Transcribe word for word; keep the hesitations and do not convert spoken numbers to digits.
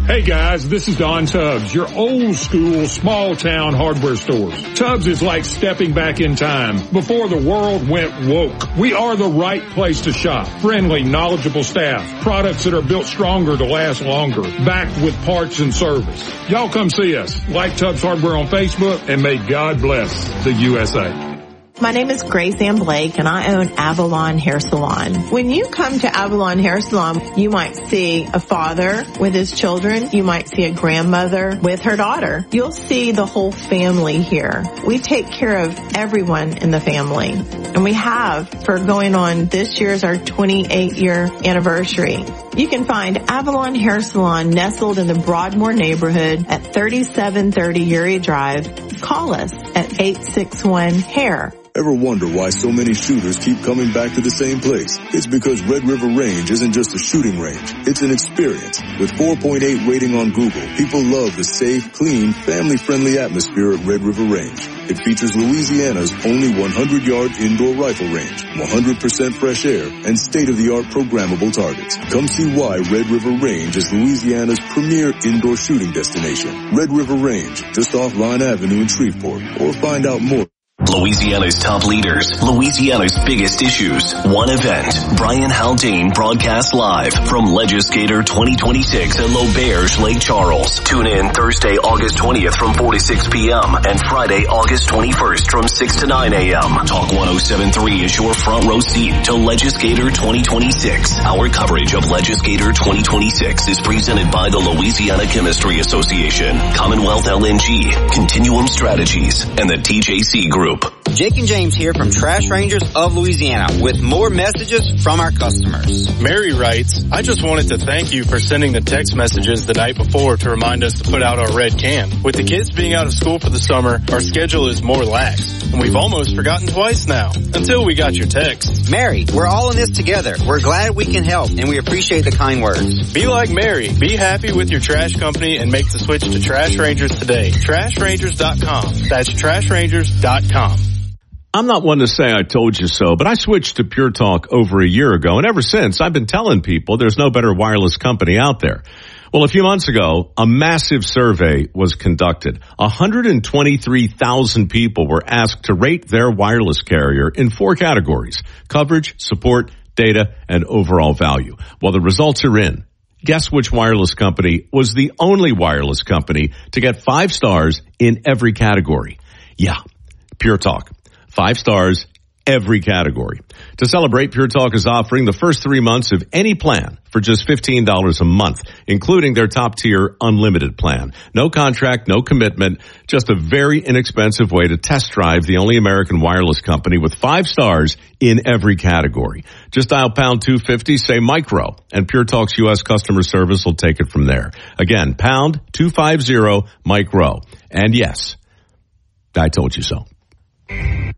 Hey guys, this is Don Tubbs, your old school small town hardware stores. Tubbs is like stepping back in time before the world went woke. We are the right place to shop. Friendly, knowledgeable staff, products that are built stronger to last longer, backed with parts and service. Y'all come see us. Like Tubbs Hardware on Facebook, and may God bless the U S A. My name is Grace Ann Blake, and I own Avalon Hair Salon. When you come to Avalon Hair Salon, you might see a father with his children. You might see a grandmother with her daughter. You'll see the whole family here. We take care of everyone in the family, and we have for going on this year's our twenty-eight year anniversary. You can find Avalon Hair Salon nestled in the Broadmoor neighborhood at thirty-seven thirty Uri Drive. Call us at eight six one hair. Ever wonder why so many shooters keep coming back to the same place? It's because Red River Range isn't just a shooting range. It's an experience. With four point eight rating on Google, people love the safe, clean, family-friendly atmosphere at Red River Range. It features Louisiana's only one hundred yard indoor rifle range, one hundred percent fresh air, and state-of-the-art programmable targets. Come see why Red River Range is Louisiana's premier indoor shooting destination. Red River Range, just off Line Avenue in Shreveport. Or find out more. Louisiana's top leaders, Louisiana's biggest issues. One event. Brian Haldane broadcast live from Legislator twenty twenty-six at L'Auberge, Lake Charles. Tune in Thursday, August twentieth from four to six p.m. and Friday, August twenty-first from six to nine a.m. Talk one oh seven point three is your front row seat to Legislator twenty twenty-six. Our coverage of Legislator twenty twenty-six is presented by the Louisiana Chemistry Association, Commonwealth L N G, Continuum Strategies, and the T J C Group. Jake and James here from Trash Rangers of Louisiana with more messages from our customers. Mary writes, I just wanted to thank you for sending the text messages the night before to remind us to put out our red can. With the kids being out of school for the summer, our schedule is more lax, and we've almost forgotten twice now, until we got your text. Mary, we're all in this together. We're glad we can help, and we appreciate the kind words. Be like Mary. Be happy with your trash company and make the switch to Trash Rangers today. trash rangers dot com. That's trash rangers dot com. I'm not one to say I told you so, but I switched to Pure Talk over a year ago, and ever since I've been telling people there's no better wireless company out there. Well, a few months ago, a massive survey was conducted. one hundred twenty-three thousand people were asked to rate their wireless carrier in four categories: coverage, support, data, and overall value. Well, the results are in. Guess which wireless company was the only wireless company to get five stars in every category? Yeah, Pure Talk. Five stars, every category. To celebrate, Pure Talk is offering the first three months of any plan for just fifteen dollars a month, including their top-tier unlimited plan. No contract, no commitment, just a very inexpensive way to test drive the only American wireless company with five stars in every category. Just dial pound two fifty, say micro, and Pure Talk's U S customer service will take it from there. Again, pound two fifty, micro. And yes, I told you so.